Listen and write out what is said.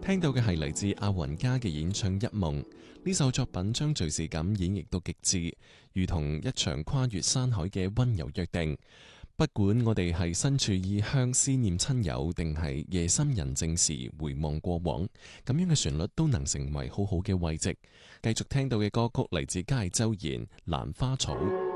聽到嘅係嚟自阿雲加嘅演唱《一夢》。呢首作品將敘事感演繹到極致，如同一場跨越山海嘅溫柔約定。不管我哋係身處異鄉思念親友，定係夜深人靜時回望過往，咁樣嘅旋律都能成為好好嘅慰藉。繼續聽到嘅歌曲嚟自加州賢《蘭花草》。